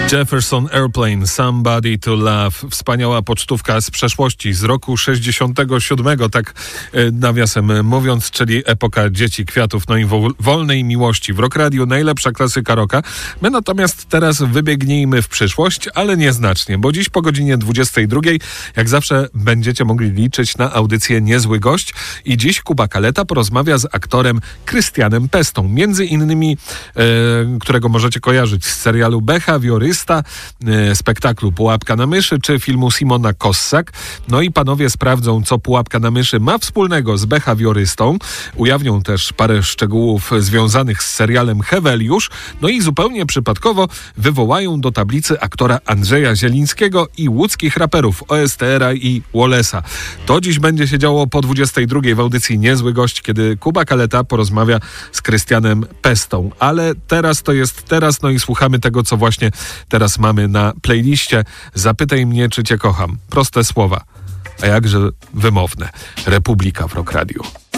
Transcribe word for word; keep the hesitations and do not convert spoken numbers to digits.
Jefferson Airplane, Somebody to Love. Wspaniała pocztówka z przeszłości, z roku sześćdziesiątego siódmego, tak e, nawiasem mówiąc, czyli epoka dzieci, kwiatów, no i wo- wolnej miłości. W Rock Radio najlepsza klasyka rocka. My natomiast teraz wybiegnijmy w przyszłość, ale nieznacznie, bo dziś po godzinie dwudziestej drugiej, jak zawsze, będziecie mogli liczyć na audycję Niezły Gość i dziś Kuba Kaleta porozmawia z aktorem Krystianem Pestą, między innymi, e, którego możecie kojarzyć z serialu Behawiorysta, spektaklu Pułapka na myszy czy filmu Simona Kossak. No i panowie sprawdzą, co Pułapka na myszy ma wspólnego z behawiorystą. Ujawnią też parę szczegółów związanych z serialem Heweliusz. No i zupełnie przypadkowo wywołają do tablicy aktora Andrzeja Zielińskiego i łódzkich raperów O S T R-a i Wallace'a. To dziś będzie się działo po dwudziestej drugiej w audycji Niezły Gość, kiedy Kuba Kaleta porozmawia z Krystianem Pestą. Ale teraz to jest teraz, no i słuchamy tego, co właśnie teraz mamy na playliście. Zapytaj mnie, czy cię kocham. Proste słowa, a jakże wymowne. Republika w Rock Radio.